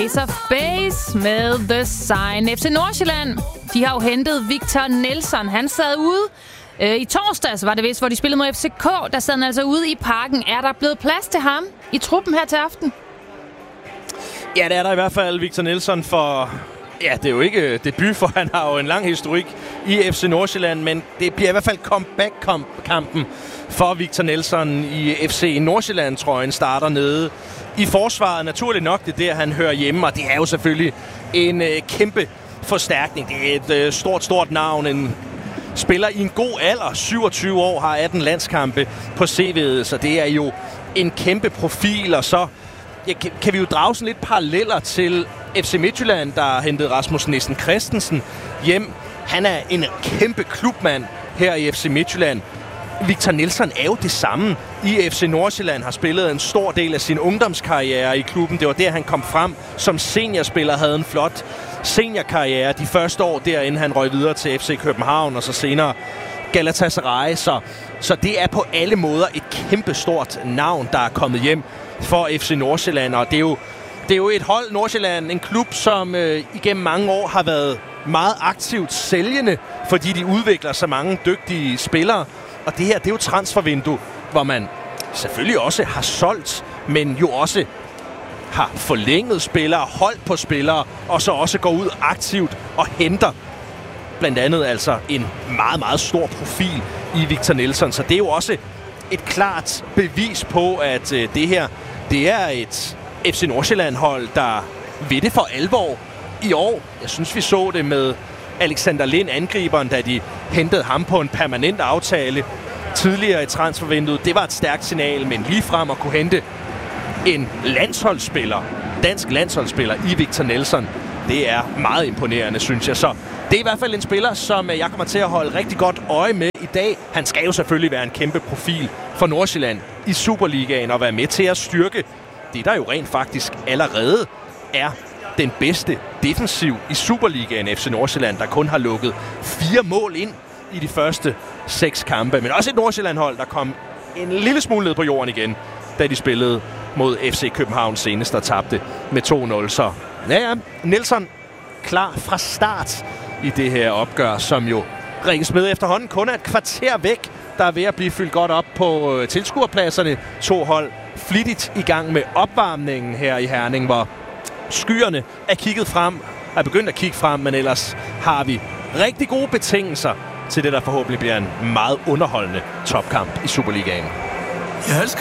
Ace of Base med The Sign. FC Nordsjælland, de har jo hentet Victor Nelsson. Han sad ude i torsdags, var det vist, hvor de spillede mod FCK. Der sad han altså ude i Parken. Er der blevet plads til ham i truppen her til aften? Ja, det er der i hvert fald. Victor Nelsson for... Ja, det er jo ikke debut, for han har jo en lang historik i FC Nordsjælland, men det bliver i hvert fald comeback-kampen for Victor Nelsson i FC Nordsjælland-trøjen. Starter nede i forsvaret. Naturligt nok, det er der, han hører hjemme, og det er jo selvfølgelig en kæmpe forstærkning. Det er et stort navn, en spiller i en god alder, 27 år, har 18 landskampe på CV'et, så det er jo en kæmpe profil, og så kan vi jo drage sådan lidt paralleller til FC Midtjylland, der har hentet Rasmus Nissen Christensen hjem. Han er en kæmpe klubmand her i FC Midtjylland. Victor Nelsson er jo det samme i FC Nordsjælland, har spillet en stor del af sin ungdomskarriere i klubben. Det var der, han kom frem som seniorspiller, havde en flot seniorkarriere de første år derinde. Han røg videre til FC København og så senere Galatasaray. Så det er på alle måder et kæmpe stort navn, der er kommet hjem for FC Nordsjælland. Og det er jo et hold, Nordsjælland, en klub, som igennem mange år har været meget aktivt sælgende, fordi de udvikler så mange dygtige spillere. Og det her, det er jo transfervindue, hvor man selvfølgelig også har solgt, men jo også har forlænget spillere, holdt på spillere, og så også går ud aktivt og henter blandt andet altså en meget, meget stor profil i Victor Nelsson. Så det er jo også et klart bevis på, at det her, det er et FC Nordsjælland-hold, der ved det for alvor i år. Jeg synes, vi så det med Alexander Lind, angriberen, da de hentede ham på en permanent aftale tidligere i transfervinduet. Det var et stærkt signal, men lige frem at kunne hente en landsholdsspiller, dansk landsholdsspiller i Victor Nelsson, det er meget imponerende, synes jeg. Så det er i hvert fald en spiller, som jeg kommer til at holde rigtig godt øje med i dag. Han skal jo selvfølgelig være en kæmpe profil for Nordsjælland i Superligaen og være med til at styrke det, der jo rent faktisk allerede er den bedste defensiv i Superligaen, FC Nordsjælland, der kun har lukket 4 mål ind i de første 6 kampe. Men også et Nordsjælland-hold, der kom en lille smule ned på jorden igen, da de spillede mod FC København senest og tabte med 2-0. Så ja, Nelsson klar fra start i det her opgør, som jo ringes med efterhånden kun er et kvarter væk, der er ved at blive fyldt godt op på tilskuerpladserne. 2 hold flittigt i gang med opvarmningen her i Herning, hvor skyerne er begyndt at kigge frem, men ellers har vi rigtig gode betingelser til det, der forhåbentlig bliver en meget underholdende topkamp i Superligaen.